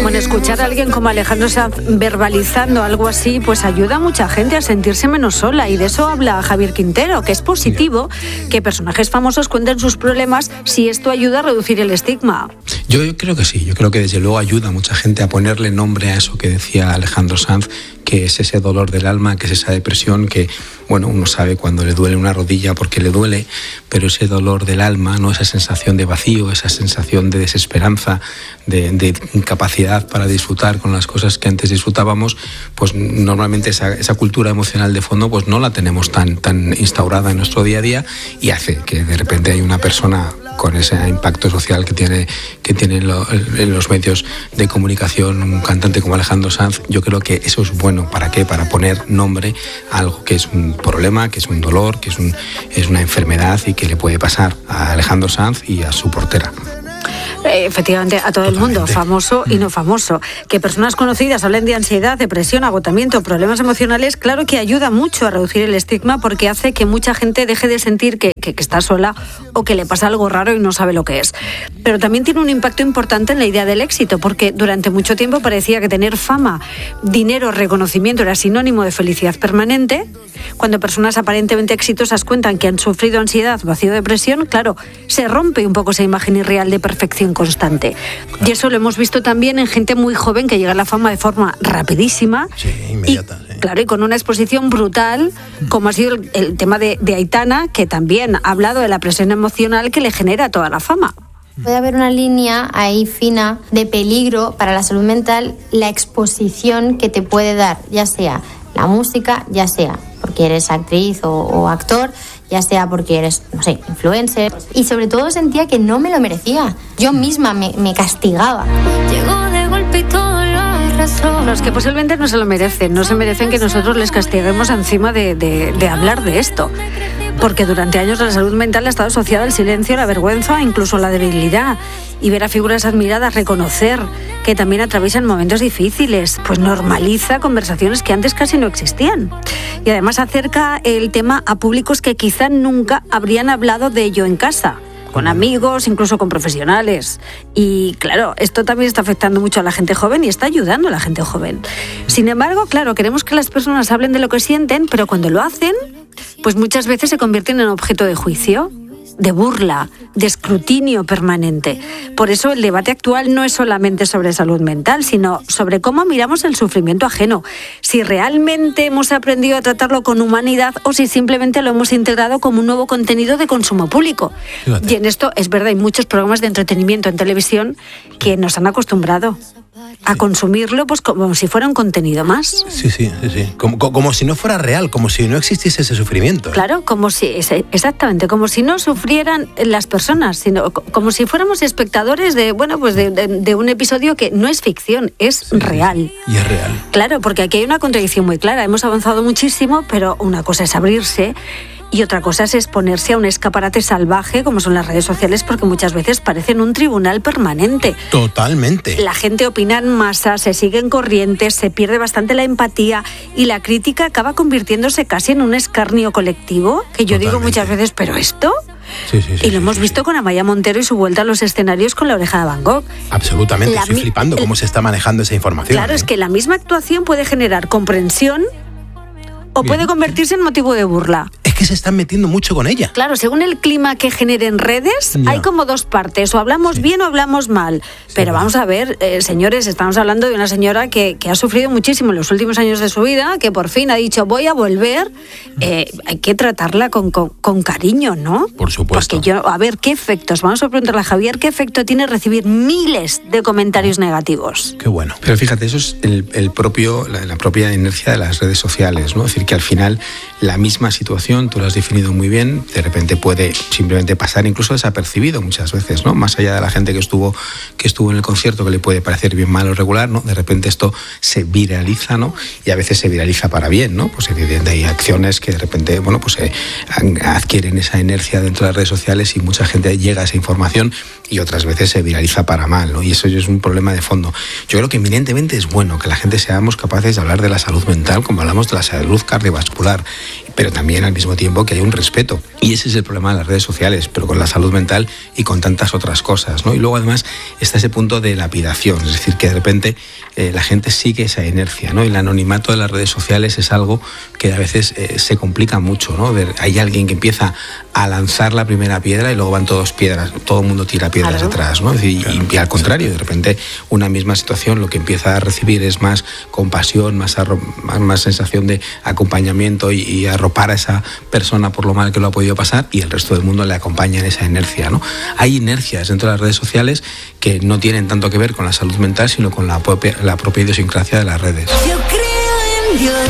Bueno, escuchar a alguien como Alejandro Sanz verbalizando algo así, pues ayuda a mucha gente a sentirse menos sola, y de eso habla Javier Quintero, que es positivo que personajes famosos cuenten sus problemas si esto ayuda a reducir el estigma. Yo creo que sí, yo creo que desde luego ayuda a mucha gente a ponerle nombre a eso que decía Alejandro Sanz, que es ese dolor del alma, que es esa depresión que, bueno, uno sabe cuando le duele una rodilla porque le duele, pero ese dolor del alma, ¿no? Esa sensación de vacío, esa sensación de desesperanza, de incapacidad para disfrutar con las cosas que antes disfrutábamos, pues normalmente esa cultura emocional de fondo pues no la tenemos tan instaurada en nuestro día a día, y hace que de repente hay una persona con ese impacto social que tiene en los medios de comunicación, un cantante como Alejandro Sanz. Yo creo que eso es bueno. ¿Para qué? Para poner nombre a algo que es un problema, que es un dolor, que es una enfermedad y que le puede pasar a Alejandro Sanz y a su portera. Efectivamente, a todo el mundo, famoso y no famoso. Que personas conocidas hablen de ansiedad, depresión, agotamiento, problemas emocionales, claro que ayuda mucho a reducir el estigma, porque hace que mucha gente deje de sentir que está sola o que le pasa algo raro y no sabe lo que es. Pero también tiene un impacto importante en la idea del éxito, porque durante mucho tiempo parecía que tener fama, dinero, reconocimiento era sinónimo de felicidad permanente. Cuando personas aparentemente exitosas cuentan que han sufrido ansiedad, vacío, depresión, claro, se rompe un poco esa imagen irreal de perfección constante. Claro. Y eso lo hemos visto también en gente muy joven que llega a la fama de forma rapidísima. Sí, inmediata. Y, claro, y con una exposición brutal, como ha sido el tema de Aitana, que también ha hablado de la presión emocional que le genera toda la fama. Puede haber una línea ahí fina de peligro para la salud mental, la exposición que te puede dar, ya sea la música, ya sea porque eres actriz o actor, ya sea porque eres, no sé, influencer. Y sobre todo sentía que no me lo merecía. Yo misma me castigaba. Llegó de golpe y todo lo arrasó. Los que posiblemente no se lo merecen, no se merecen que nosotros les castiguemos encima de hablar de esto. Porque durante años la salud mental ha estado asociada al silencio, la vergüenza, incluso la debilidad. Y ver a figuras admiradas reconocer que también atraviesan momentos difíciles, pues normaliza conversaciones que antes casi no existían. Y además acerca el tema a públicos que quizá nunca habrían hablado de ello en casa, con amigos, incluso con profesionales. Y claro, esto también está afectando mucho a la gente joven y está ayudando a la gente joven. Sin embargo, claro, queremos que las personas hablen de lo que sienten, pero cuando lo hacen, pues muchas veces se convierten en objeto de juicio, de burla, de escrutinio permanente. Por eso el debate actual no es solamente sobre salud mental, sino sobre cómo miramos el sufrimiento ajeno, si realmente hemos aprendido a tratarlo con humanidad o si simplemente lo hemos integrado como un nuevo contenido de consumo público. Fíjate. Y en esto es verdad, hay muchos programas de entretenimiento en televisión que nos han acostumbrado a consumirlo pues como si fuera un contenido más. Sí. Como si no fuera real, como si no existiese ese sufrimiento. Claro, exactamente, como si no sufrieran las personas, sino como si fuéramos espectadores de un episodio que no es ficción, es real. Y es real. Claro, porque aquí hay una contradicción muy clara. Hemos avanzado muchísimo, pero una cosa es abrirse y otra cosa es exponerse a un escaparate salvaje como son las redes sociales, porque muchas veces parecen un tribunal permanente. Totalmente. La gente opina en masa, se siguen corrientes, se pierde bastante la empatía y la crítica acaba convirtiéndose casi en un escarnio colectivo, que yo digo muchas veces, ¿pero esto? Sí, y lo hemos visto con Amaya Montero y su vuelta a los escenarios con La Oreja de Van Gogh. Absolutamente, estoy flipando cómo se está manejando esa información. Claro, es que la misma actuación puede generar comprensión o puede convertirse en motivo de burla. Es que se están metiendo mucho con ella. Claro, según el clima que genere en redes, hay como dos partes, o hablamos bien o hablamos mal. Pero vamos a ver, señores, estamos hablando de una señora que ha sufrido muchísimo en los últimos años de su vida, que por fin ha dicho, voy a volver. Hay que tratarla con cariño, ¿no? Por supuesto. Porque a ver, ¿qué efectos? Vamos a preguntarle a Javier, ¿qué efecto tiene recibir miles de comentarios negativos? Qué bueno. Pero fíjate, eso es la propia inercia de las redes sociales, ¿no? Es decir, que al final la misma situación, tú lo has definido muy bien, de repente puede simplemente pasar incluso desapercibido muchas veces, ¿no? Más allá de la gente que estuvo en el concierto, que le puede parecer bien, mal o regular, ¿no? De repente esto se viraliza, ¿no? Y a veces se viraliza para bien, ¿no? Pues evidentemente hay acciones que de repente, adquieren esa inercia dentro de las redes sociales y mucha gente llega a esa información, y otras veces se viraliza para mal, ¿no? Y eso es un problema de fondo. Yo creo que eminentemente es bueno que la gente seamos capaces de hablar de la salud mental como hablamos de la salud cardiovascular, pero también al mismo tiempo tiempo que haya un respeto. Y ese es el problema de las redes sociales, pero con la salud mental y con tantas otras cosas, ¿no? Y luego además está ese punto de lapidación, es decir, que de repente la gente sigue esa inercia, ¿no? Y el anonimato de las redes sociales es algo que a veces se complica mucho, ¿no? Hay alguien que empieza a lanzar la primera piedra y luego van todos piedras, todo el mundo tira piedras detrás, ¿no? Es decir, y al contrario, de repente una misma situación lo que empieza a recibir es más compasión, más sensación de acompañamiento y arropar a esa persona por lo mal que lo ha podido pasar, y el resto del mundo le acompaña en esa inercia, ¿no? Hay inercias dentro de las redes sociales que no tienen tanto que ver con la salud mental, sino con la propia idiosincrasia de las redes. Yo creo en Dios.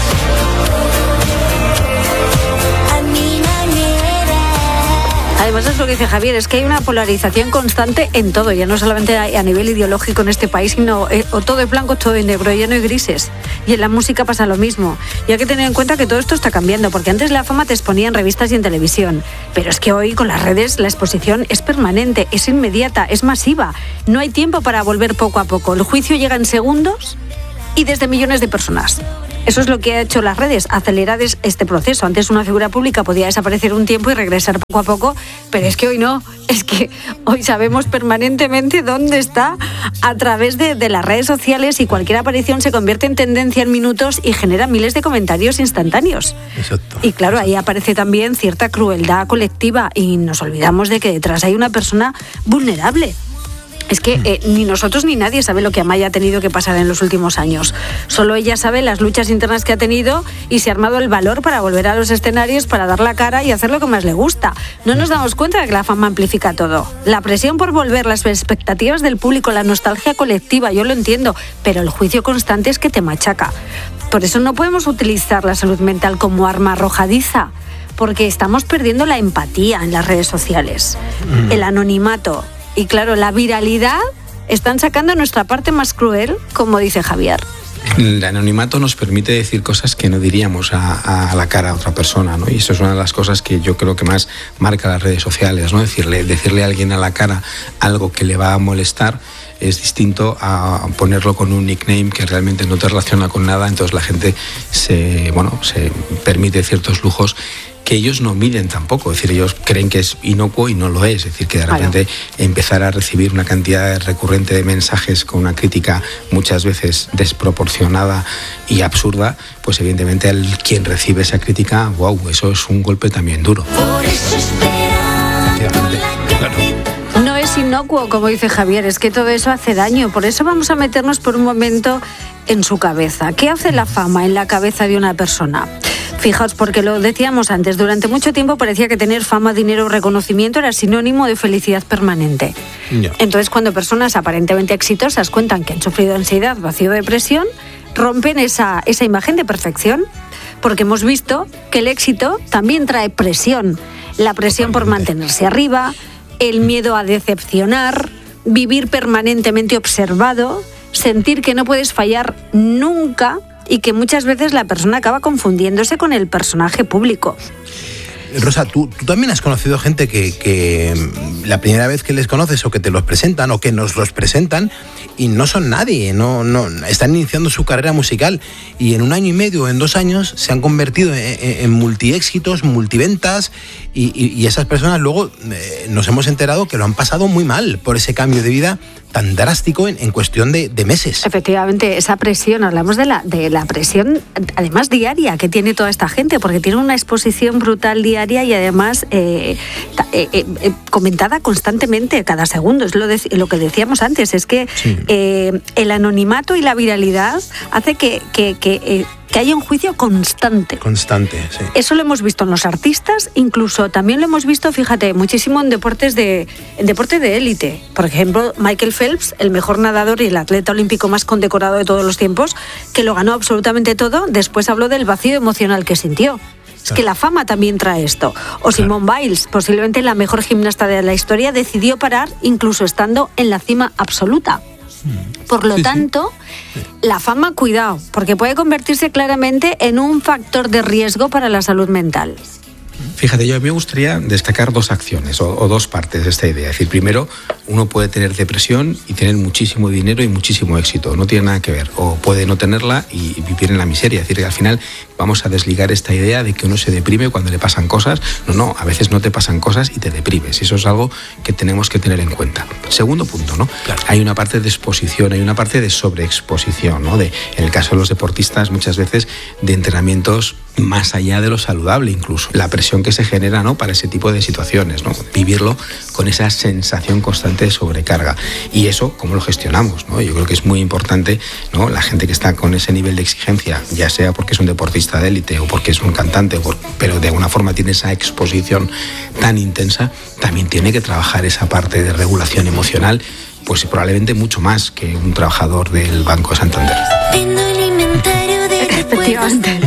Además es lo que dice Javier, es que hay una polarización constante en todo, ya no solamente a nivel ideológico en este país, sino o todo es blanco, todo es negro, ya no hay grises. Y en la música pasa lo mismo. Y hay que tener en cuenta que todo esto está cambiando, porque antes la fama te exponía en revistas y en televisión, pero es que hoy con las redes la exposición es permanente, es inmediata, es masiva. No hay tiempo para volver poco a poco. El juicio llega en segundos y desde millones de personas. Eso es lo que ha hecho las redes, acelerar este proceso. Antes una figura pública podía desaparecer un tiempo y regresar poco a poco, pero es que hoy no. Es que hoy sabemos permanentemente dónde está a través de las redes sociales, y cualquier aparición se convierte en tendencia en minutos y genera miles de comentarios instantáneos. Exacto. Y claro, ahí aparece también cierta crueldad colectiva y nos olvidamos de que detrás hay una persona vulnerable. Es que ni nosotros ni nadie sabe lo que Amaya ha tenido que pasar en los últimos años. Solo ella sabe las luchas internas que ha tenido y se ha armado el valor para volver a los escenarios, para dar la cara y hacer lo que más le gusta. No nos damos cuenta de que la fama amplifica todo. La presión por volver, las expectativas del público, la nostalgia colectiva, yo lo entiendo, pero el juicio constante es que te machaca. Por eso no podemos utilizar la salud mental como arma arrojadiza, porque estamos perdiendo la empatía en las redes sociales, el anonimato. Y claro, la viralidad están sacando nuestra parte más cruel, como dice Javier. El anonimato nos permite decir cosas que no diríamos a la cara a otra persona, ¿no? Y eso es una de las cosas que yo creo que más marca las redes sociales, ¿no? Decirle a alguien a la cara algo que le va a molestar es distinto a ponerlo con un nickname que realmente no te relaciona con nada. Entonces la gente se permite ciertos lujos que ellos no miden tampoco, es decir, ellos creen que es inocuo y no lo es decir, que de repente empezar a recibir una cantidad recurrente de mensajes con una crítica muchas veces desproporcionada y absurda, pues evidentemente quien recibe esa crítica, wow, eso es un golpe también duro. Por eso claro. No es inocuo, como dice Javier, es que todo eso hace daño. Por eso vamos a meternos por un momento en su cabeza. ¿Qué hace la fama en la cabeza de una persona? Fijaos, porque lo decíamos antes, durante mucho tiempo parecía que tener fama, dinero o reconocimiento era sinónimo de felicidad permanente. Entonces, cuando personas aparentemente exitosas cuentan que han sufrido ansiedad, vacío o depresión, rompen esa imagen de perfección, porque hemos visto que el éxito también trae presión. La presión por mantenerse arriba, el miedo a decepcionar, vivir permanentemente observado, sentir que no puedes fallar nunca, y que muchas veces la persona acaba confundiéndose con el personaje público. Rosa, tú también has conocido gente que la primera vez que les conoces o que te los presentan o que nos los presentan y no son nadie, no están iniciando su carrera musical y en 1 año y medio, en 2 años se han convertido en multiéxitos, multiventas y esas personas luego nos hemos enterado que lo han pasado muy mal por ese cambio de vida tan drástico en cuestión de meses. Efectivamente, esa presión, hablamos de la presión además diaria que tiene toda esta gente, porque tiene una exposición brutal diaria y además comentada constantemente cada segundo. Es lo que decíamos antes, es que sí. El anonimato y la viralidad hace que haya un juicio constante. Constante, sí. Eso lo hemos visto en los artistas, incluso también lo hemos visto, fíjate, muchísimo en deporte de élite. Por ejemplo, Michael Phelps, el mejor nadador y el atleta olímpico más condecorado de todos los tiempos, que lo ganó absolutamente todo, después habló del vacío emocional que sintió. Es que la fama también trae esto. O Simone Biles, posiblemente la mejor gimnasta de la historia, decidió parar incluso estando en la cima absoluta. Por lo tanto, la fama, cuidado, porque puede convertirse claramente en un factor de riesgo para la salud mental. Fíjate, yo me gustaría destacar 2 acciones o 2 partes de esta idea. Es decir, primero, uno puede tener depresión y tener muchísimo dinero y muchísimo éxito. No tiene nada que ver. O puede no tenerla y vivir en la miseria. Es decir, que al final vamos a desligar esta idea de que uno se deprime cuando le pasan cosas. No, a veces no te pasan cosas y te deprimes. Y eso es algo que tenemos que tener en cuenta. Segundo punto, ¿no? Claro. Hay una parte de exposición, hay una parte de sobreexposición, ¿no? En el caso de los deportistas, muchas veces de entrenamientos más allá de lo saludable, incluso la presión que se genera, ¿no? Para ese tipo de situaciones, ¿no? Vivirlo con esa sensación constante de sobrecarga. Y eso, ¿cómo lo gestionamos, ¿no? Yo creo que es muy importante, ¿no? La gente que está con ese nivel de exigencia, ya sea porque es un deportista de élite o porque es un cantante, pero de alguna forma tiene esa exposición tan intensa, también tiene que trabajar esa parte de regulación emocional, pues probablemente mucho más que un trabajador del Banco Santander. Efectivamente.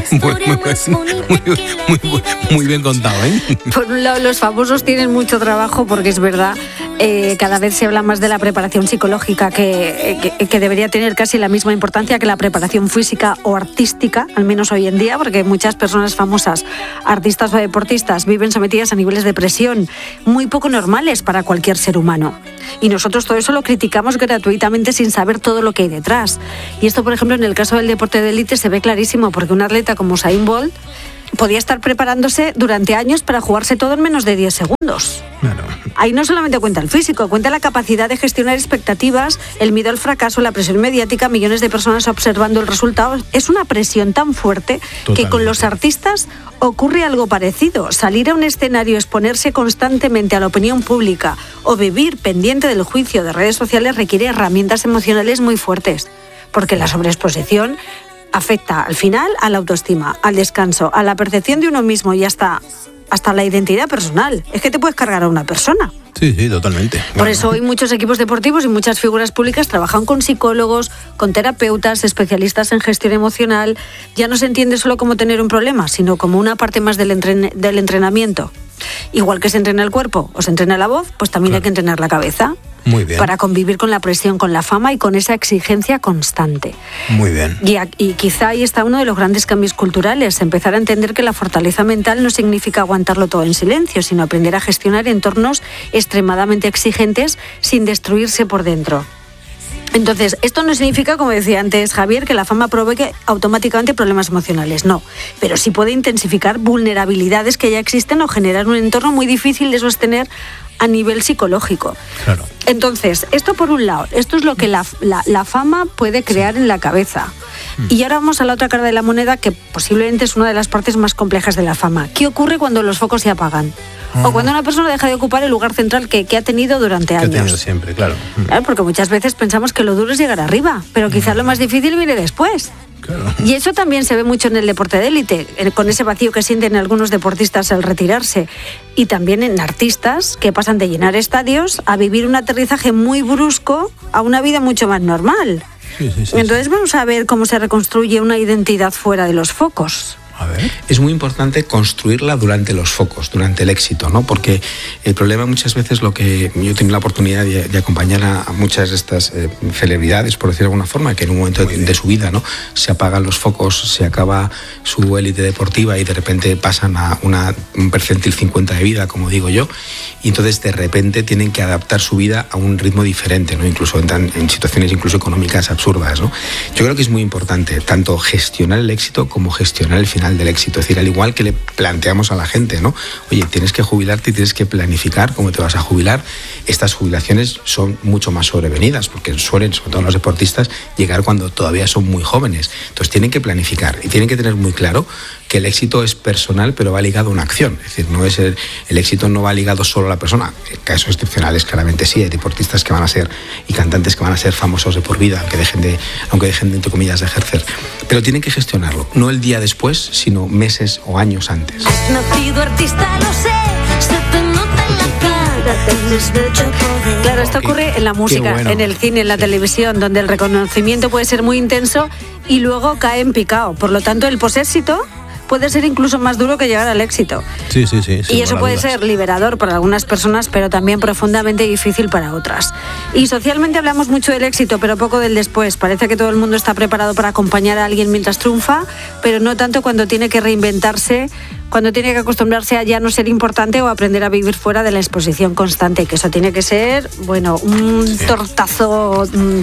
Muy bien contado, ¿eh? Por un lado, los famosos tienen mucho trabajo porque es verdad, cada vez se habla más de la preparación psicológica que debería tener casi la misma importancia que la preparación física o artística, al menos hoy en día, porque muchas personas famosas, artistas o deportistas, viven sometidas a niveles de presión muy poco normales para cualquier ser humano. Y nosotros todo eso lo criticamos gratuitamente sin saber todo lo que hay detrás. Y esto, por ejemplo, en el caso del deporte de élite se ve clarísimo, porque un atleta como Usain Bolt podía estar preparándose durante años para jugarse todo en menos de 10 segundos. Claro. Ahí no solamente cuenta el físico, cuenta la capacidad de gestionar expectativas, el miedo al fracaso, la presión mediática, millones de personas observando el resultado. Es una presión tan fuerte que con los artistas ocurre algo parecido. Salir a un escenario, exponerse constantemente a la opinión pública o vivir pendiente del juicio de redes sociales requiere herramientas emocionales muy fuertes, porque la sobreexposición afecta al final a la autoestima, al descanso, a la percepción de uno mismo y hasta la identidad personal. Es que te puedes cargar a una persona. Sí, totalmente. Por eso hoy muchos equipos deportivos y muchas figuras públicas trabajan con psicólogos, con terapeutas, especialistas en gestión emocional. Ya no se entiende solo como tener un problema, sino como una parte más del entrenamiento. Igual que se entrena el cuerpo o se entrena la voz, pues también hay que entrenar la cabeza. Muy bien. Para convivir con la presión, con la fama y con esa exigencia constante. Muy bien. Y quizá ahí está uno de los grandes cambios culturales, empezar a entender que la fortaleza mental no significa aguantarlo todo en silencio, sino aprender a gestionar entornos extremadamente exigentes sin destruirse por dentro. Entonces, esto no significa, como decía antes Javier, que la fama provoque automáticamente problemas emocionales, no. Pero sí puede intensificar vulnerabilidades que ya existen o generar un entorno muy difícil de sostener a nivel psicológico. Claro. Entonces, esto por un lado, esto es lo que la fama puede crear en la cabeza. Y ahora vamos a la otra cara de la moneda, que posiblemente es una de las partes más complejas de la fama. ¿Qué ocurre cuando los focos se apagan? O cuando una persona deja de ocupar el lugar central que ha tenido durante años. Que ha tenido siempre, claro. Claro, porque muchas veces pensamos que lo duro es llegar arriba, pero quizás lo más difícil viene después. Claro. Y eso también se ve mucho en el deporte de élite, con ese vacío que sienten algunos deportistas al retirarse. Y también en artistas que pasan de llenar estadios a vivir un aterrizaje muy brusco a una vida mucho más normal. Sí. Entonces vamos a ver cómo se reconstruye una identidad fuera de los focos. A ver. Es muy importante construirla durante los focos, durante el éxito, ¿no? Porque el problema muchas veces, lo que yo tengo la oportunidad de acompañar a muchas de estas celebridades, por decirlo de alguna forma, que en un momento de su vida, ¿no?, se apagan los focos, se acaba su élite deportiva y de repente pasan a un percentil 50 de vida, como digo yo, y entonces de repente tienen que adaptar su vida a un ritmo diferente, ¿no? Incluso entran en situaciones incluso económicas absurdas, ¿no? Yo creo que es muy importante tanto gestionar el éxito como gestionar el final del éxito. Es decir, al igual que le planteamos a la gente, ¿no?, oye, tienes que jubilarte y tienes que planificar cómo te vas a jubilar. Estas jubilaciones son mucho más sobrevenidas porque suelen, sobre todo los deportistas, llegar cuando todavía son muy jóvenes. Entonces tienen que planificar y tienen que tener muy claro que el éxito es personal, pero va ligado a una acción. Es decir, no es el éxito no va ligado solo a la persona. En casos excepcionales, claramente sí, hay deportistas que van a ser y cantantes que van a ser famosos de por vida, aunque dejen de, entre comillas, de ejercer. Pero tienen que gestionarlo, no el día después, sino meses o años antes. Has nacido artista, lo sé, se te nota en la cara, tienes mucho poder. Claro, esto ocurre en la música, bueno, en el cine, en la televisión, donde el reconocimiento puede ser muy intenso y luego cae en picado. Por lo tanto, el poséxito puede ser incluso más duro que llegar al éxito. Sí. Y eso puede ser liberador para algunas personas, pero también profundamente difícil para otras. Y socialmente hablamos mucho del éxito, pero poco del después. Parece que todo el mundo está preparado para acompañar a alguien mientras triunfa, pero no tanto cuando tiene que reinventarse, cuando tiene que acostumbrarse a ya no ser importante o aprender a vivir fuera de la exposición constante, que eso tiene que ser, bueno, un tortazo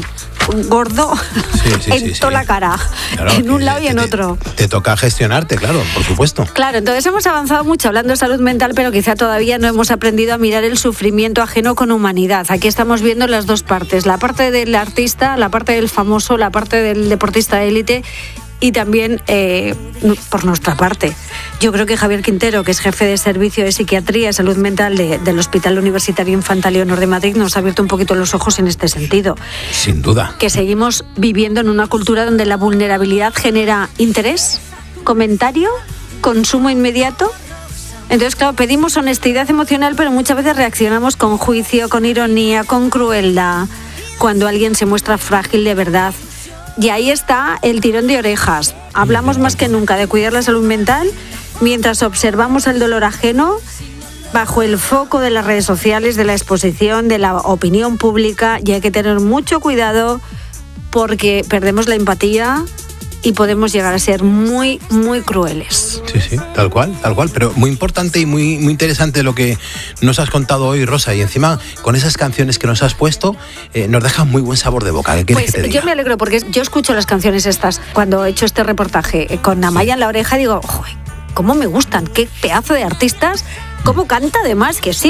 gordo en toda la cara, claro, en un lado y en otro. Te toca gestionarte, claro, por supuesto. Claro, entonces hemos avanzado mucho hablando de salud mental, pero quizá todavía no hemos aprendido a mirar el sufrimiento ajeno con humanidad. Aquí estamos viendo las dos partes, la parte del artista, la parte del famoso, la parte del deportista de élite, y también por nuestra parte. Yo creo que Javier Quintero, que es jefe de servicio de psiquiatría y salud mental del Hospital Universitario Infanta Leonor de Madrid, nos ha abierto un poquito los ojos en este sentido. Sin duda. Que seguimos viviendo en una cultura donde la vulnerabilidad genera interés, comentario, consumo inmediato. Entonces, claro, pedimos honestidad emocional, pero muchas veces reaccionamos con juicio, con ironía, con crueldad, cuando alguien se muestra frágil de verdad. Y ahí está el tirón de orejas. Hablamos más que nunca de cuidar la salud mental mientras observamos el dolor ajeno bajo el foco de las redes sociales, de la exposición, de la opinión pública, y hay que tener mucho cuidado porque perdemos la empatía y podemos llegar a ser muy, muy crueles. Sí, tal cual, pero muy importante y muy, muy interesante lo que nos has contado hoy, Rosa, y encima con esas canciones que nos has puesto nos dejan muy buen sabor de boca. ¿Qué quieres que te diga? Yo me alegro porque yo escucho las canciones estas cuando he hecho este reportaje con Amaya en la oreja, digo, joder, cómo me gustan, qué pedazo de artistas, cómo canta además, que sí,